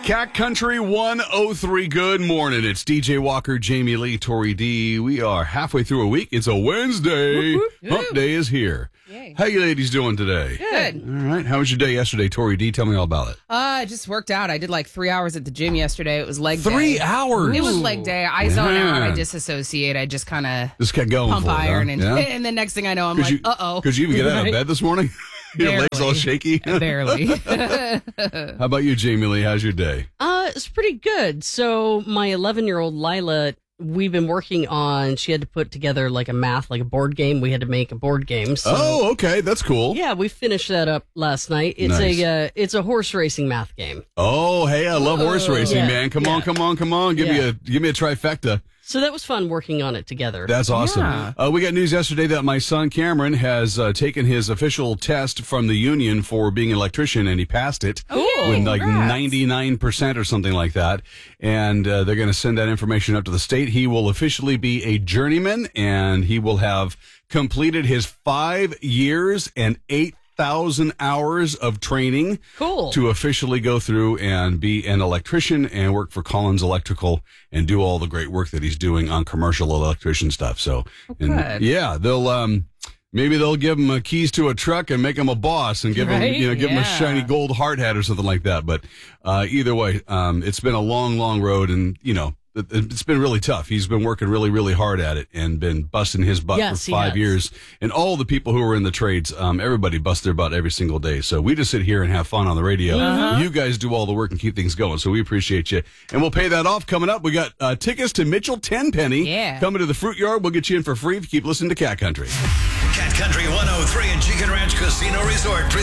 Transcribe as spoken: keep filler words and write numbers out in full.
Cat Country one oh three, good morning. It's D J Walker, Jamie Lee, Tori D. We are halfway through a week. It's a Wednesday. Whoop, whoop. Hump day is here. Yay. How you ladies doing today? Good. All right. How was your day yesterday, Tori D? Tell me all about it. Uh, I just worked out. I did like three hours at the gym yesterday. It was leg day. Three hours? It was leg day. I zone Yeah. out. I disassociate. I just kind of Just kept going pump for it, iron. huh? And, Yeah? and then next thing I know, I'm like, you, uh-oh. Because you even get out of Right? bed this morning? Your legs all Barely. shaky? Barely. How about you, Jamie Lee? How's your day? Uh, it's pretty good. So my eleven-year-old Lila, we've been working on, she had to put together like a math, like a board game. We had to make a board game. So, Oh, okay. That's cool. yeah, we finished that up last night. It's Nice. a uh, it's a horse racing math game. Oh, hey, I love horse racing, Yeah, man. Come on, yeah. come on, come on. Give me Yeah. a give me a trifecta. So that was fun working on it together. That's awesome. Yeah. Uh, we got news yesterday that my son Cameron has uh, taken his official test from the union for being an electrician, and he passed it Cool. with like Congrats. ninety-nine percent or something like that. And uh, they're going to send that information up to the state. He will officially be a journeyman, and he will have completed his five years and eight thousand hours of training Cool. to officially go through and be an electrician and work for Collins Electrical and do all the great work that he's doing on commercial electrician stuff. So, and, good. yeah, they'll um, maybe they'll give him uh, keys to a truck and make him a boss and give him Right? you know give him a Yeah. shiny gold hard hat or something like that. But uh, either way, um, it's been a long, long road, and you know. it- It's been really tough. He's been working really, really hard at it and been busting his butt Yes, for he five has. years. And all the people who are in the trades, um, everybody busts their butt every single day. So we just sit here and have fun on the radio. You guys do all the work and keep things going. So we appreciate you. And we'll pay that off coming up. We got uh, tickets to Mitchell Tenpenny Yeah. coming to the Fruit Yard. We'll get you in for free if you keep listening to Cat Country. Cat Country one oh three and Chicken Ranch Casino Resort.